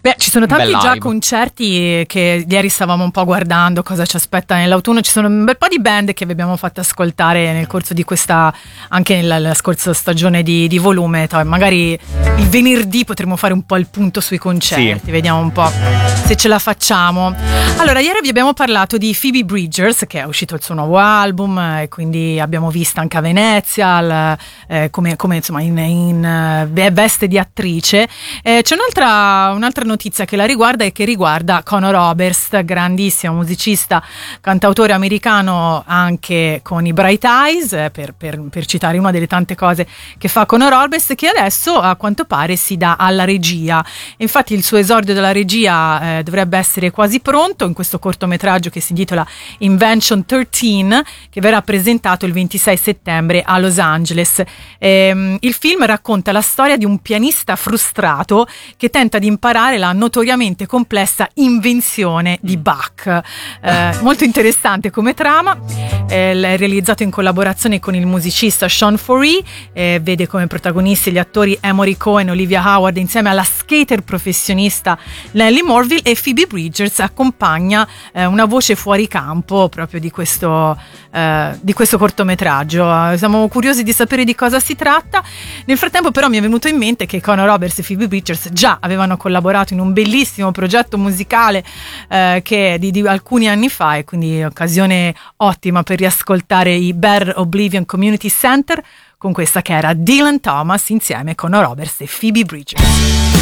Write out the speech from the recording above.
Beh, ci sono tanti Bel già live. concerti che ieri stavamo un po' guardando cosa ci aspetta nell'autunno. Ci sono un bel po' di band che vi abbiamo fatto ascoltare nel corso di questa, anche nella scorsa stagione di Volume. Magari il venerdì potremo fare un po' il punto sui concerti, Sì. vediamo un po' se ce la facciamo. Allora, ieri vi abbiamo parlato di Phoebe Bridgers, che è uscito il suo nuovo album, e quindi abbiamo visto anche a Venezia come insomma in veste di attrice. C'è un'altra notizia che la riguarda e che riguarda Conor Oberst, grandissimo musicista, cantautore americano anche con i Bright Eyes, per citare una delle tante cose che fa Conor Oberst, che adesso a quanto pare si dà alla regia. Infatti il suo esordio della regia dovrebbe essere quasi pronto in questo cortometraggio che si intitola Invention 13, che verrà presentato il 26 settembre a Los Angeles. Il film racconta la storia di un pianista frustrato che tenta di imparare la notoriamente complessa invenzione di Bach. Molto interessante come trama, è realizzato in collaborazione con il musicista Sean Foree, vede come protagonisti gli attori Emory Cohen e Olivia Howard insieme alla skater professionista Nellie Morville, e Phoebe Bridgers accompagna una voce fuori campo proprio di questo cortometraggio. Siamo curiosi di sapere di cosa si tratta. Nel frattempo però mi è venuto in mente che Conor Oberst e Phoebe Bridgers già avevano collaborato in un bellissimo progetto musicale che di alcuni anni fa, e quindi occasione ottima per riascoltare i Better Oblivion Community Center con questa che era Dylan Thomas insieme a Conor Oberst e Phoebe Bridgers.